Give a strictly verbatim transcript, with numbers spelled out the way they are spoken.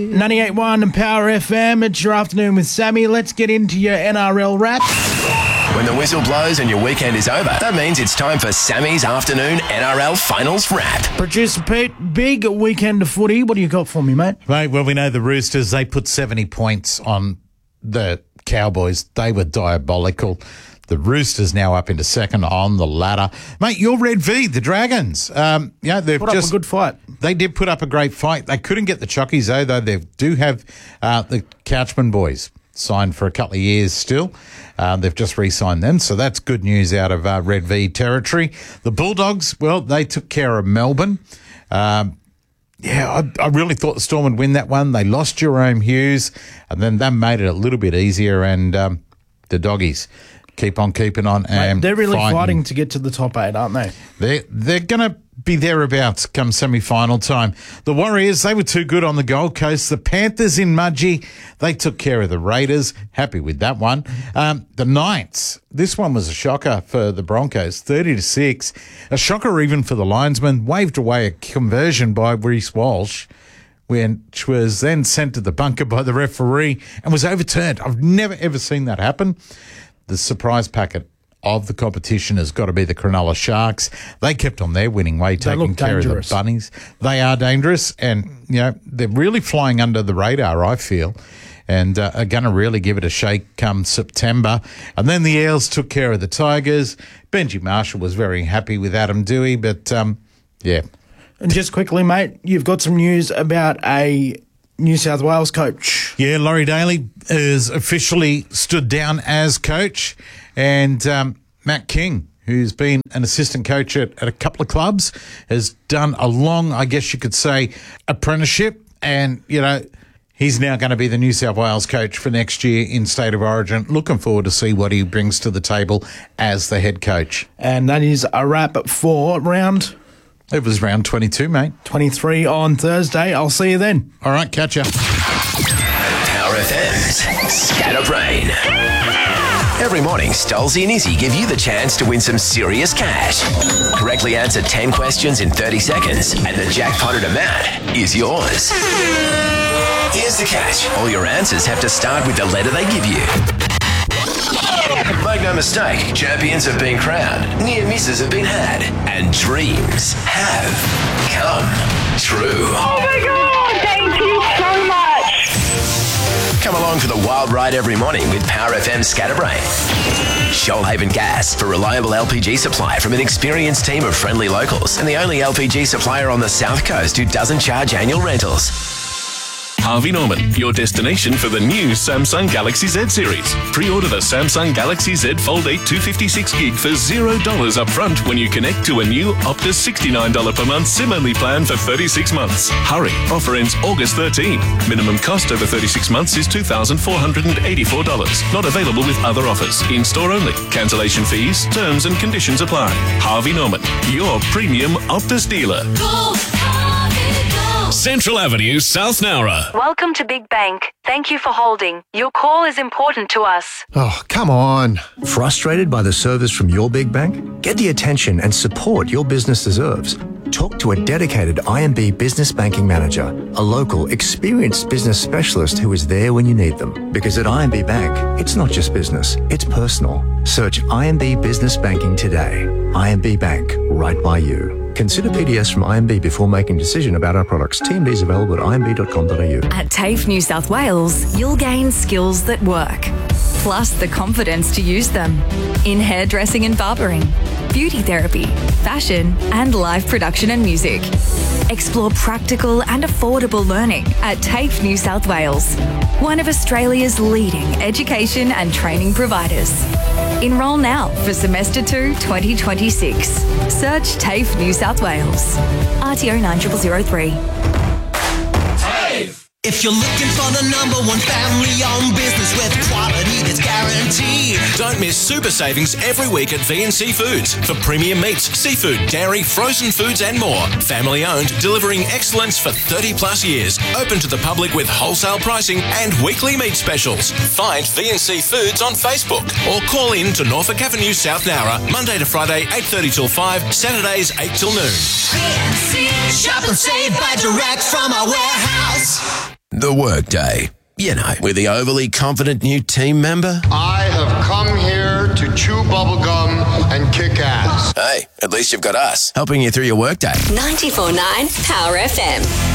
ninety-eight point one and Power F M, it's your afternoon with Sammy. Let's get into your N R L wrap. When the whistle blows and your weekend is over, that means it's time for Sammy's afternoon N R L finals wrap. Producer Pete, big weekend of footy. What do you got for me, mate? Mate, well, we know the Roosters, they put seventy points on the Cowboys. They were diabolical. The Roosters now up into second on the ladder. Mate, your Red V, the Dragons. Um, yeah, they've Put just up a good fight. They did put up a great fight. They couldn't get the Chockies, though, though they do have uh, the Couchman boys signed for a couple of years still. Uh, they've just re-signed them, so that's good news out of uh, Red V territory. The Bulldogs, well, they took care of Melbourne. Um, yeah, I, I really thought the Storm would win that one. They lost Jerome Hughes, and then that made it a little bit easier, and um, the Doggies keep on keeping on. And Mate, they're really fighting. fighting to get to the top eight, aren't they? They're, they're going to be thereabouts come semi-final time. The Warriors, they were too good on the Gold Coast. The Panthers in Mudgee, they took care of the Raiders. Happy with that one. Um, the Knights, this one was a shocker for the Broncos, thirty to six. A shocker even for the linesman. Waved away a conversion by Reece Walsh, which was then sent to the bunker by the referee and was overturned. I've never, ever seen that happen. The surprise packet of the competition has got to be the Cronulla Sharks. They kept on their winning way, taking care dangerous. of the Bunnies. They are dangerous, and you know they're really flying under the radar, I feel, and uh, are going to really give it a shake come September. And then the Eels took care of the Tigers. Benji Marshall was very happy with Adam Dewey, but um, yeah. And just quickly, mate, you've got some news about a New South Wales coach. Yeah, Laurie Daly is officially stood down as coach, and um, Matt King, who's been an assistant coach at, at a couple of clubs, has done a long, I guess you could say, apprenticeship, and, you know, he's now going to be the New South Wales coach for next year in State of Origin. Looking forward to see what he brings to the table as the head coach. And that is a wrap for round It was round twenty-two, mate. twenty-three on Thursday. I'll see you then. All right, catch ya. Power F M's Scatterbrain. Every morning, Stolzy and Izzy give you the chance to win some serious cash. Correctly answer ten questions in thirty seconds, and the jackpotted amount is yours. Here's the catch. All your answers have to start with the letter they give you. Make no mistake, champions have been crowned, near misses have been had, and dreams have come true. Oh my God, thank you so much. Come along for the wild ride every morning with Power F M Scatterbrain. Shoalhaven Gas, for reliable L P G supply from an experienced team of friendly locals, and the only L P G supplier on the South Coast who doesn't charge annual rentals. Harvey Norman, your destination for the new Samsung Galaxy Z series. Pre-order the Samsung Galaxy Z Fold eight two fifty-six gig for zero dollars up front when you connect to a new Optus sixty-nine dollars per month SIM-only plan for thirty-six months. Hurry, offer ends August thirteenth. Minimum cost over thirty-six months is two thousand four hundred eighty-four dollars. Not available with other offers. In-store only. Cancellation fees, terms and conditions apply. Harvey Norman, your premium Optus dealer. Go, Harvey, go. Central Avenue, South Nowra. Welcome to Big Bank. Thank you for holding. Your call is important to us. Oh, come on. Frustrated by the service from your big bank? Get the attention and support your business deserves. Talk to a dedicated I M B business banking manager, a local, experienced business specialist who is there when you need them. Because at I M B Bank, it's not just business, it's personal. Search I M B Business Banking today. I M B Bank, right by you. Consider P D S from I M B before making a decision about our products. T M D is available at I M B dot com dot a u. At TAFE New South Wales, you'll gain skills that work, plus the confidence to use them in hairdressing and barbering, beauty therapy, fashion, and live production and music. Explore practical and affordable learning at TAFE New South Wales, one of Australia's leading education and training providers. Enrol now for semester two twenty twenty-six. Search TAFE New South Wales. R T O nine zero zero zero three. If you're looking for the number one family-owned business with quality that's guaranteed, Don't miss super savings every week at V and C Foods for premium meats, seafood, dairy, frozen foods and more. Family owned, delivering excellence for thirty plus years. Open to the public with wholesale pricing and weekly meat specials. Find V and C Foods on Facebook or call in to Norfolk Avenue, South Nowra, Monday to Friday, eight thirty till five, Saturdays eight till noon. V and C, shop and save, buy direct from our warehouse. The workday. You know, with the overly confident new team member. I have come here to chew bubblegum and kick ass. Hey, at least you've got us helping you through your workday. ninety-four point nine Power F M.